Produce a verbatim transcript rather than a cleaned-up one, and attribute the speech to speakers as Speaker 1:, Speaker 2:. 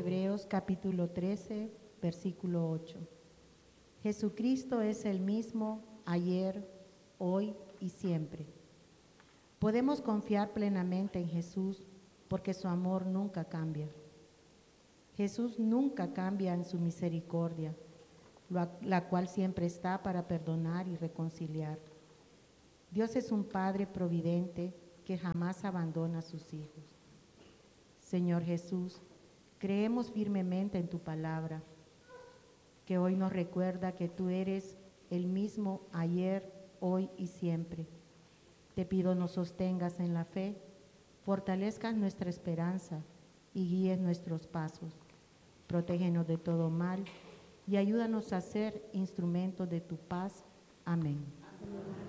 Speaker 1: Hebreos capítulo trece, versículo ocho. Jesucristo es el mismo ayer, hoy y siempre. Podemos confiar plenamente en Jesús porque su amor nunca cambia. Jesús nunca cambia en su misericordia, la cual siempre está para perdonar y reconciliar. Dios es un Padre providente que jamás abandona a sus hijos. Señor Jesús, creemos firmemente en tu palabra, que hoy nos recuerda que tú eres el mismo ayer, hoy y siempre. Te pido nos sostengas en la fe, fortalezcas nuestra esperanza y guíes nuestros pasos. Protégenos de todo mal y ayúdanos a ser instrumentos de tu paz. Amén. Amén.